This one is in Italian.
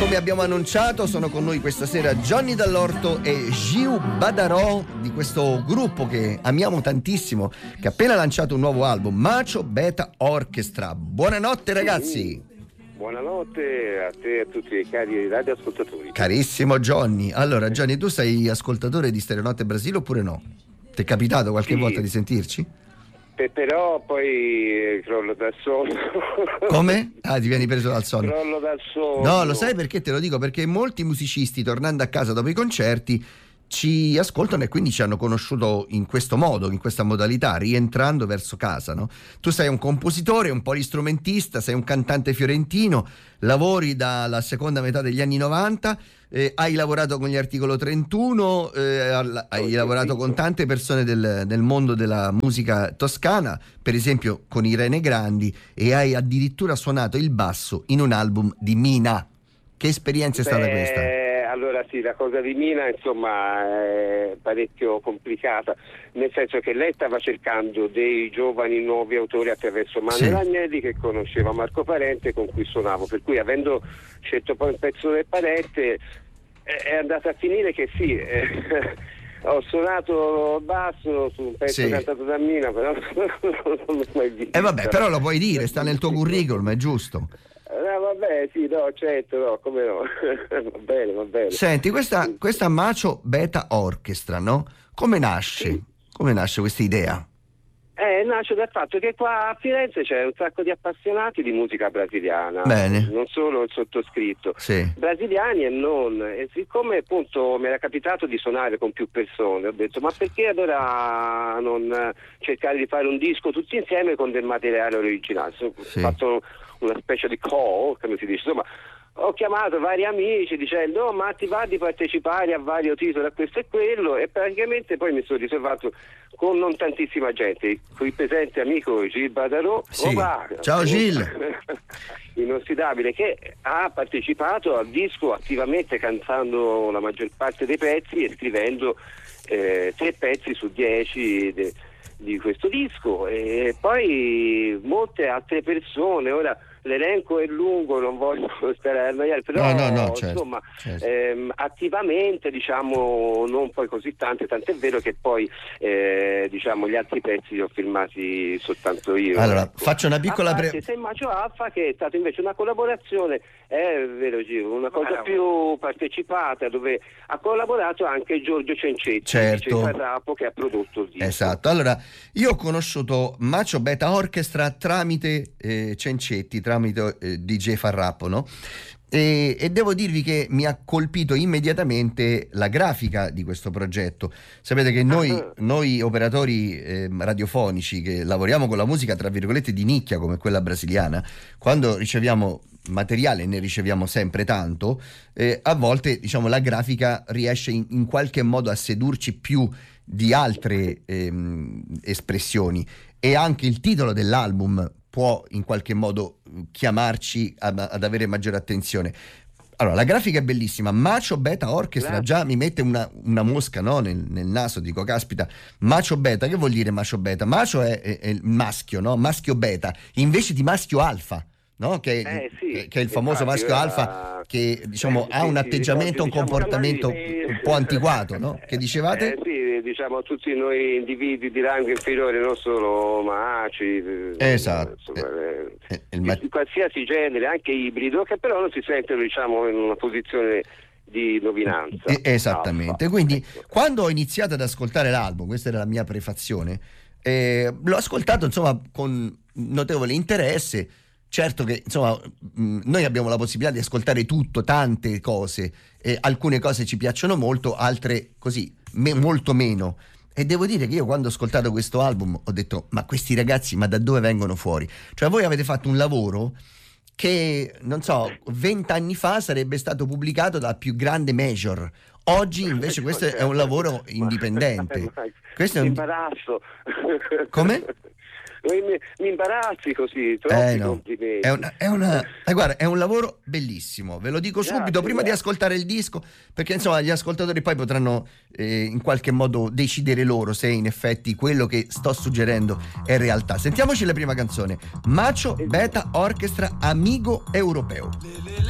Come abbiamo annunciato, sono con noi questa sera Johnny Dall'Orto e Gil Badarò di questo gruppo che amiamo tantissimo, che ha appena lanciato un nuovo album, Macho Beta Orchestra. Buonanotte ragazzi. Buonanotte a te e a tutti i cari radioascoltatori. Carissimo Johnny. Allora Johnny, tu sei ascoltatore di Stereonotte Brasile oppure no? Ti è capitato qualche volta di sentirci? Però poi crollo dal sonno. Come? Ah, ti vieni preso dal sonno. Crollo dal sonno. No, lo sai perché te lo dico? Perché molti musicisti, tornando a casa dopo i concerti, ci ascoltano e quindi ci hanno conosciuto in questo modo, in questa modalità, rientrando verso casa, no? Tu sei un compositore, un polistrumentista, sei un cantante fiorentino, lavori dalla seconda metà degli anni 90, hai lavorato con gli Articolo 31, hai lavorato con tante persone del mondo della musica toscana, per esempio con Irene Grandi, e hai addirittura suonato il basso in un album di Mina. Che esperienza è stata questa? Allora sì, la cosa di Mina insomma è parecchio complicata, nel senso che lei stava cercando dei giovani nuovi autori attraverso Manuel Agnelli, che conosceva Marco Parente, con cui suonavo, per cui avendo scelto poi un pezzo del Parente è andata a finire che sì, ho suonato basso su un pezzo cantato da Mina, però non l'ho mai visto. Vabbè, però lo puoi dire, sta nel tuo curriculum, è giusto. Vabbè, sì, no, certo, no, come no. Va bene, va bene. Senti, questa Macho Beta Orchestra, no? Come nasce? Sì. Come nasce questa idea? Nasce dal fatto che qua a Firenze c'è un sacco di appassionati di musica brasiliana. Bene. Non solo il sottoscritto. Sì. Brasiliani e non. E siccome appunto mi era capitato di suonare con più persone, ho detto ma perché allora non cercare di fare un disco tutti insieme con del materiale originale? Ho fatto una specie di call, come si dice, insomma. Ho chiamato vari amici dicendo ma ti va di partecipare a vario titolo, a questo e quello, e praticamente poi mi sono riservato con non tantissima gente, qui presente amico Gil Badarò. Ciao Gil. Inossidabile, che ha partecipato al disco attivamente, cantando la maggior parte dei pezzi e scrivendo 3 pezzi su 10 di questo disco, e poi molte altre persone. Ora l'elenco è lungo, non voglio stare a annoiare, però no, insomma certo. Attivamente diciamo non poi così tante, tant'è vero che poi diciamo gli altri pezzi li ho filmati soltanto io. Allora faccio una piccola se Macho Alfa, che è stata invece una collaborazione, è vero Giro, una cosa più partecipata, dove ha collaborato anche Giorgio Cencetti, certo, che ha prodotto il disco. Esatto. Allora io ho conosciuto Macho Beta Orchestra tramite Cencetti, tramite DJ Farrappo, no? E devo dirvi che mi ha colpito immediatamente la grafica di questo progetto. Sapete che noi operatori radiofonici che lavoriamo con la musica tra virgolette di nicchia come quella brasiliana, quando riceviamo materiale, ne riceviamo sempre tanto, a volte diciamo la grafica riesce in qualche modo a sedurci più di altre espressioni, e anche il titolo dell'album può in qualche modo chiamarci ad avere maggiore attenzione. Allora, la grafica è bellissima. Macho Beta Orchestra, già mi mette una mosca, no, nel naso, dico caspita. Macho Beta, che vuol dire Macho Beta? Macho è il maschio, no? Maschio beta, invece di maschio alfa, no? Che è il famoso maschio alfa, che diciamo ha un atteggiamento, un comportamento un po' antiquato, no? Che dicevate? Diciamo tutti noi individui di rango inferiore, non solo maci, esatto, insomma, di qualsiasi genere, anche ibrido, che però non si sentono diciamo in una posizione di dominanza. Esattamente. Quindi quando ho iniziato ad ascoltare l'album, questa era la mia prefazione, l'ho ascoltato insomma con notevole interesse. Certo che insomma noi abbiamo la possibilità di ascoltare tutto, tante cose, alcune cose ci piacciono molto, altre così molto meno, e devo dire che io quando ho ascoltato questo album ho detto ma questi ragazzi ma da dove vengono fuori? Cioè voi avete fatto un lavoro che non so 20 anni fa sarebbe stato pubblicato dalla più grande major, oggi invece questo è un lavoro indipendente. Questo è un imbarazzo. Come? Mi imbarazzi così, troppi complimenti. Guarda, è un lavoro bellissimo, ve lo dico subito, prima di ascoltare il disco, perché insomma gli ascoltatori poi potranno in qualche modo decidere loro se in effetti quello che sto suggerendo è realtà. Sentiamoci la prima canzone, Macho Beta Orchestra, Amigo Europeo.